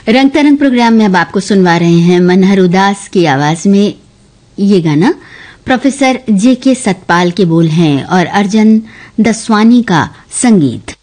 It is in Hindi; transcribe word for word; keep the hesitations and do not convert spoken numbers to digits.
रंग तरंग प्रोग्राम में अब आपको सुनवा रहे हैं मनहर उदास की आवाज में ये गाना। प्रोफेसर जे के सतपाल के बोल हैं और अर्जन दसवानी का संगीत।